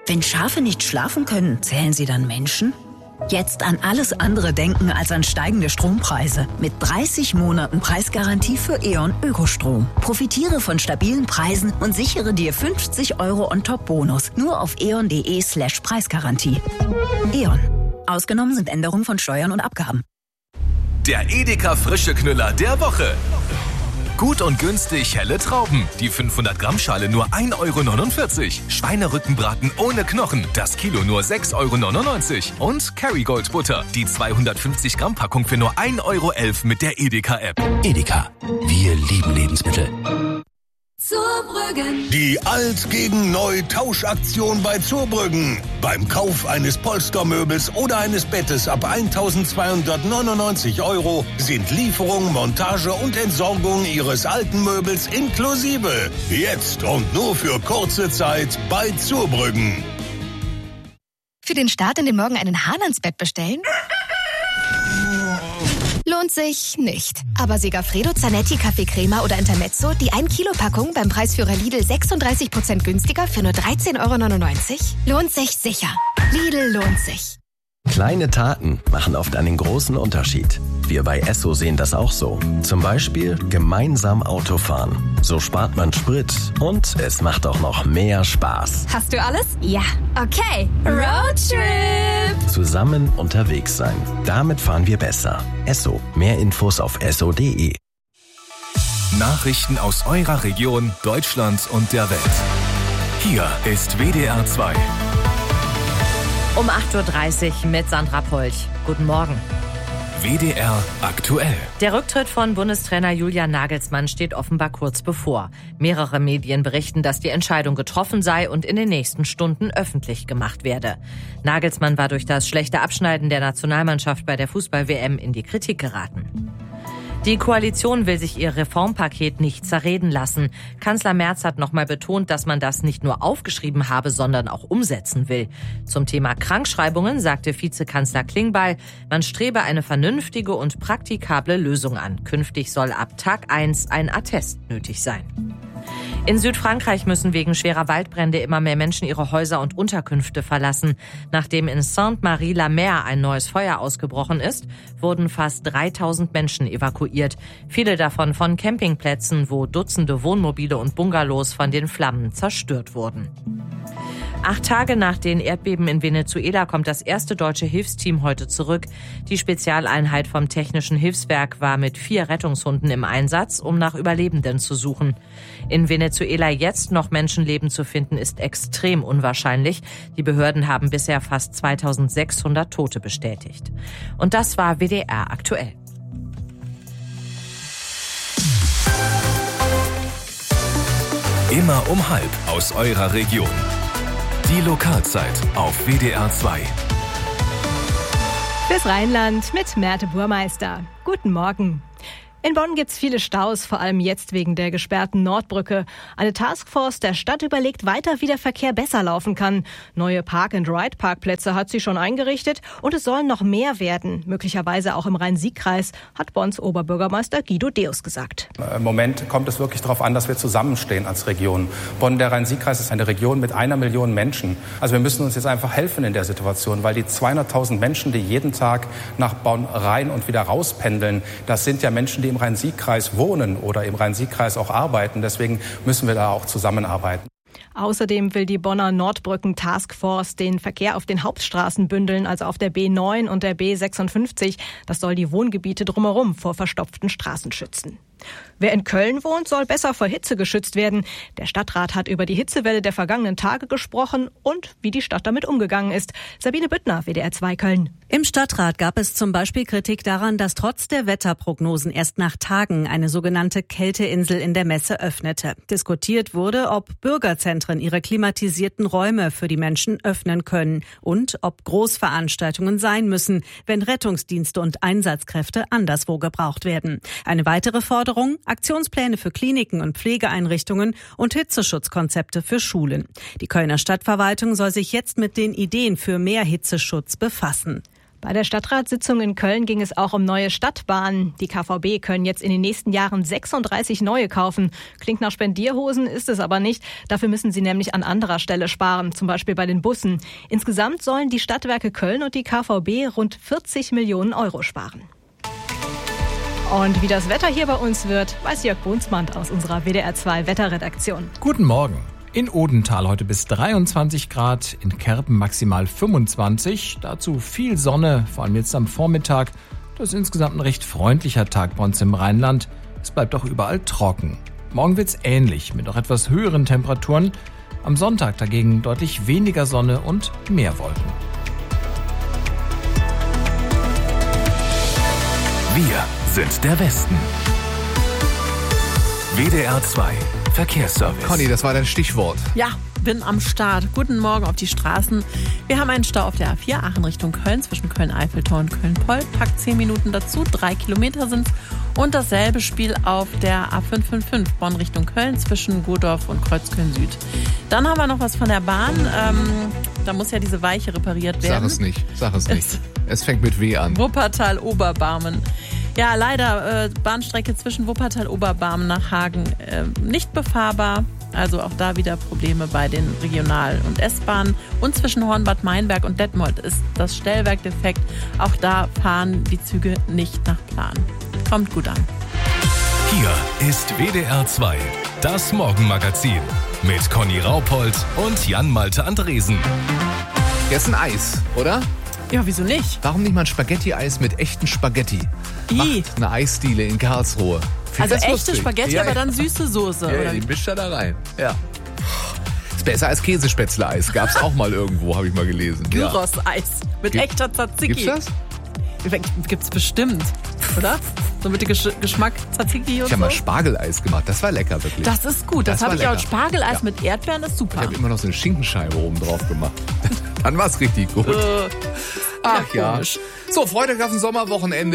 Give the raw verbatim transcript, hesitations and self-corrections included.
Wenn Schafe nicht schlafen können, zählen sie dann Menschen? Jetzt an alles andere denken als an steigende Strompreise. Mit dreißig Monaten Preisgarantie für E.ON Ökostrom. Profitiere von stabilen Preisen und sichere dir fünfzig Euro on top Bonus. Nur auf eon.de slash Preisgarantie. E.ON. Ausgenommen sind Änderungen von Steuern und Abgaben. Der Edeka frische Knüller der Woche. Gut und günstig helle Trauben. Die fünfhundert Gramm Schale nur ein Euro neunundvierzig. Schweinerückenbraten ohne Knochen. Das Kilo nur sechs Euro neunundneunzig. Und Kerrygold Butter. Die zweihundertfünfzig Gramm Packung für nur ein Euro elf mit der Edeka-App. Edeka. Wir lieben Lebensmittel. Zurbrüggen. Die Alt gegen Neu Tauschaktion bei Zurbrüggen. Beim Kauf eines Polstermöbels oder eines Bettes ab eintausendzweihundertneunundneunzig Euro sind Lieferung, Montage und Entsorgung Ihres alten Möbels inklusive. Jetzt und nur für kurze Zeit bei Zurbrüggen. Für den Start in den Morgen einen Hahn ans Bett bestellen? Lohnt sich nicht. Aber Segafredo, Zanetti, Kaffee Crema oder Intermezzo, die ein Kilo Packung beim Preisführer Lidl sechsunddreißig Prozent günstiger für nur dreizehn Euro neunundneunzig? Lohnt sich sicher. Lidl lohnt sich. Kleine Taten machen oft einen großen Unterschied. Wir bei Esso sehen das auch so. Zum Beispiel gemeinsam Autofahren. So spart man Sprit und es macht auch noch mehr Spaß. Hast du alles? Ja. Okay. Roadtrip. Zusammen unterwegs sein. Damit fahren wir besser. Esso. Mehr Infos auf esso punkt de. Nachrichten aus eurer Region, Deutschland und der Welt. Hier ist W D R zwei. Um acht Uhr dreißig mit Sandra Polch. Guten Morgen. W D R aktuell. Der Rücktritt von Bundestrainer Julian Nagelsmann steht offenbar kurz bevor. Mehrere Medien berichten, dass die Entscheidung getroffen sei und in den nächsten Stunden öffentlich gemacht werde. Nagelsmann war durch das schlechte Abschneiden der Nationalmannschaft bei der Fußball-W M in die Kritik geraten. Die Koalition will sich ihr Reformpaket nicht zerreden lassen. Kanzler Merz hat nochmal betont, dass man das nicht nur aufgeschrieben habe, sondern auch umsetzen will. Zum Thema Krankschreibungen sagte Vizekanzler Klingbeil, man strebe eine vernünftige und praktikable Lösung an. Künftig soll ab Tag eins ein Attest nötig sein. In Südfrankreich müssen wegen schwerer Waldbrände immer mehr Menschen ihre Häuser und Unterkünfte verlassen. Nachdem in Sainte-Marie-la-Mer ein neues Feuer ausgebrochen ist, wurden fast dreitausend Menschen evakuiert. Viele davon von Campingplätzen, wo Dutzende Wohnmobile und Bungalows von den Flammen zerstört wurden. Acht Tage nach den Erdbeben in Venezuela kommt das erste deutsche Hilfsteam heute zurück. Die Spezialeinheit vom Technischen Hilfswerk war mit vier Rettungshunden im Einsatz, um nach Überlebenden zu suchen. In Venezuela jetzt noch Menschenleben zu finden, ist extrem unwahrscheinlich. Die Behörden haben bisher fast zweitausendsechshundert Tote bestätigt. Und das war W D R aktuell. Immer um halb aus eurer Region. Die Lokalzeit auf W D R zwei. Fürs Rheinland mit Merte Burmeister. Guten Morgen. In Bonn gibt's viele Staus, vor allem jetzt wegen der gesperrten Nordbrücke. Eine Taskforce der Stadt überlegt weiter, wie der Verkehr besser laufen kann. Neue Park-and-Ride-Parkplätze hat sie schon eingerichtet und es sollen noch mehr werden. Möglicherweise auch im Rhein-Sieg-Kreis, hat Bonns Oberbürgermeister Guido Deus gesagt. Im Moment kommt es wirklich darauf an, dass wir zusammenstehen als Region. Bonn, der Rhein-Sieg-Kreis, ist eine Region mit einer Million Menschen. Also wir müssen uns jetzt einfach helfen in der Situation, weil die zweihunderttausend Menschen, die jeden Tag nach Bonn rein und wieder rauspendeln, das sind ja Menschen, die im Rhein-Sieg-Kreis wohnen oder im Rhein-Sieg-Kreis auch arbeiten. Deswegen müssen wir da auch zusammenarbeiten. Außerdem will die Bonner Nordbrücken-Taskforce den Verkehr auf den Hauptstraßen bündeln, also auf der B neun und der B sechsundfünfzig. Das soll die Wohngebiete drumherum vor verstopften Straßen schützen. Wer in Köln wohnt, soll besser vor Hitze geschützt werden. Der Stadtrat hat über die Hitzewelle der vergangenen Tage gesprochen und wie die Stadt damit umgegangen ist. Sabine Büttner, W D R zwei Köln. Im Stadtrat gab es zum Beispiel Kritik daran, dass trotz der Wetterprognosen erst nach Tagen eine sogenannte Kälteinsel in der Messe öffnete. Diskutiert wurde, ob Bürgerzentren ihre klimatisierten Räume für die Menschen öffnen können und ob Großveranstaltungen sein müssen, wenn Rettungsdienste und Einsatzkräfte anderswo gebraucht werden. Eine weitere Forderung: Aktionspläne für Kliniken und Pflegeeinrichtungen und Hitzeschutzkonzepte für Schulen. Die Kölner Stadtverwaltung soll sich jetzt mit den Ideen für mehr Hitzeschutz befassen. Bei der Stadtratssitzung in Köln ging es auch um neue Stadtbahnen. Die K V B können jetzt in den nächsten Jahren sechsunddreißig neue kaufen. Klingt nach Spendierhosen, ist es aber nicht. Dafür müssen sie nämlich an anderer Stelle sparen, zum Beispiel bei den Bussen. Insgesamt sollen die Stadtwerke Köln und die K V B rund vierzig Millionen Euro sparen. Und wie das Wetter hier bei uns wird, weiß Jörg Brunsmann aus unserer W D R zwei Wetterredaktion. Guten Morgen. In Odenthal heute bis dreiundzwanzig Grad, in Kerpen maximal fünfundzwanzig. Dazu viel Sonne, vor allem jetzt am Vormittag. Das ist insgesamt ein recht freundlicher Tag bei uns im Rheinland. Es bleibt auch überall trocken. Morgen wird's ähnlich, mit noch etwas höheren Temperaturen. Am Sonntag dagegen deutlich weniger Sonne und mehr Wolken. Wir sind der Westen. W D R zwei Verkehrsservice. Conny, das war dein Stichwort. Ja, bin am Start. Guten Morgen auf die Straßen. Wir haben einen Stau auf der A vier Aachen Richtung Köln zwischen Köln-Eiffeltor und Köln-Poll. Packt zehn Minuten dazu, drei Kilometer sind's. Und dasselbe Spiel auf der A fünf fünf fünf Bonn Richtung Köln zwischen Godorf und Kreuzköln Süd. Dann haben wir noch was von der Bahn. Ähm, da muss ja diese Weiche repariert werden. Sag es nicht, sag es nicht. Es fängt mit W an. Wuppertal-Oberbarmen. Ja, leider äh, Bahnstrecke zwischen Wuppertal-Oberbarmen nach Hagen äh, nicht befahrbar. Also auch da wieder Probleme bei den Regional- und S-Bahnen. Und zwischen Hornbad Meinberg und Detmold ist das Stellwerk defekt. Auch da fahren die Züge nicht nach Plan. Kommt gut an. Hier ist W D R zwei, das Morgenmagazin mit Conny Raupold und Jan-Malte Andresen. Jetzt ein Eis, oder? Ja, wieso nicht? Warum nicht mal ein Spaghetti-Eis mit echten Spaghetti? I. Macht eine Eisdiele in Karlsruhe. Find Also das echte lustig. Spaghetti, ja, aber ja. dann süße Soße. Ja, oder? die mischt er da rein. Ja. Ist besser als Käsespätzle-Eis. Gab's auch mal irgendwo, habe ich mal gelesen. Gyros-Eis mit Gibt- echter Tzatziki. Gibt's das? Gibt's bestimmt, oder? So mit dem Gesch- Geschmack Tzatziki und Ich habe so. mal Spargeleis gemacht. Das war lecker, wirklich. Das ist gut. Das, Das habe war ich auch. lecker. Spargeleis Ja. mit Erdbeeren ist Ich super. habe immer noch so eine Schinkenscheibe oben drauf gemacht. Dann war's richtig gut. Äh, Ach ja. komisch. So, Freitag auf dem Sommerwochenende.